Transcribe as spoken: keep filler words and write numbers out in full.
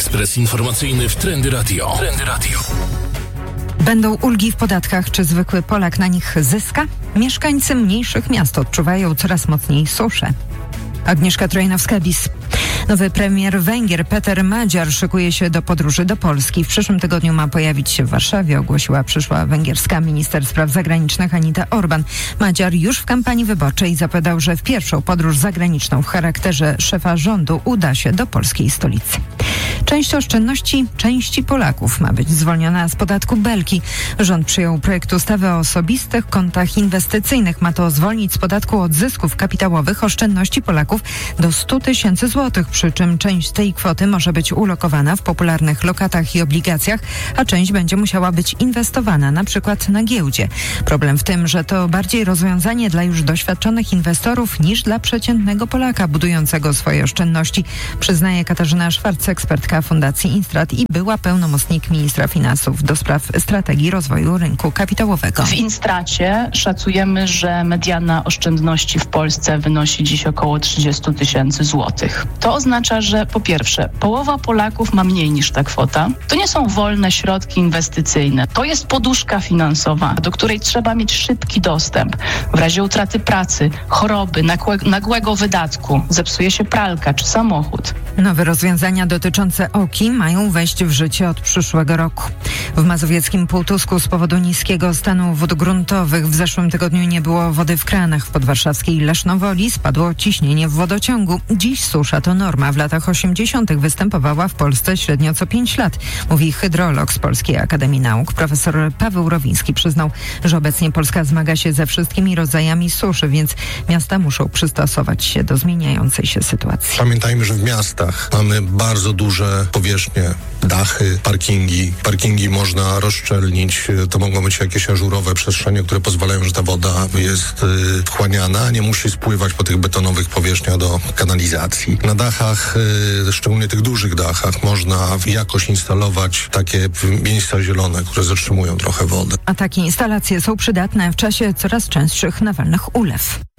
Ekspres informacyjny w Trendy Radio. Trendy Radio. Będą ulgi w podatkach, czy zwykły Polak na nich zyska? Mieszkańcy mniejszych miast odczuwają coraz mocniej suszę. Agnieszka Trojnowska-Bis. Nowy premier Węgier Peter Magyar szykuje się do podróży do Polski. W przyszłym tygodniu ma pojawić się w Warszawie, ogłosiła przyszła węgierska minister spraw zagranicznych Anita Orban. Magyar już w kampanii wyborczej zapowiadał, że w pierwszą podróż zagraniczną w charakterze szefa rządu uda się do polskiej stolicy. Część oszczędności części Polaków ma być zwolniona z podatku Belki. Rząd przyjął projekt ustawy o osobistych kontach inwestycyjnych. Ma to zwolnić z podatku od zysków kapitałowych oszczędności Polaków do stu tysięcy złotych, przy czym część tej kwoty może być ulokowana w popularnych lokatach i obligacjach, a część będzie musiała być inwestowana na przykład na giełdzie. Problem w tym, że to bardziej rozwiązanie dla już doświadczonych inwestorów niż dla przeciętnego Polaka budującego swoje oszczędności, przyznaje Katarzyna Szwarc, ekspertka Fundacji Instrat i była pełnomocnik ministra finansów do spraw strategii rozwoju rynku kapitałowego. W Instracie szacujemy, że mediana oszczędności w Polsce wynosi dziś około trzydzieści tysięcy złotych. To oznacza, że po pierwsze, połowa Polaków ma mniej niż ta kwota. To nie są wolne środki inwestycyjne. To jest poduszka finansowa, do której trzeba mieć szybki dostęp. W razie utraty pracy, choroby, nagłe, nagłego wydatku, zepsuje się pralka czy samochód. Nowe rozwiązania dotyczące O K I mają wejść w życie od przyszłego roku. W mazowieckim Półtusku z powodu niskiego stanu wód gruntowych w zeszłym tygodniu nie było wody w kranach. W podwarszawskiej Lesznowoli spadło ciśnienie w wodociągu. Dziś susza to norma. W latach osiemdziesiątych występowała w Polsce średnio co pięć lat, mówi hydrolog z Polskiej Akademii Nauk. Profesor Paweł Rowiński przyznał, że obecnie Polska zmaga się ze wszystkimi rodzajami suszy, więc miasta muszą przystosować się do zmieniającej się sytuacji. Pamiętajmy, że w miastach mamy bardzo duże powierzchnie, dachy, parkingi. Parkingi można rozszczelnić. To mogą być jakieś ażurowe przestrzenie, które pozwalają, że ta woda jest y, wchłaniana, nie musi spływać po tych betonowych powierzchniach do kanalizacji. Na dachach, y, szczególnie tych dużych dachach, można jakoś instalować takie miejsca zielone, które zatrzymują trochę wodę. A takie instalacje są przydatne w czasie coraz częstszych nawalnych ulew.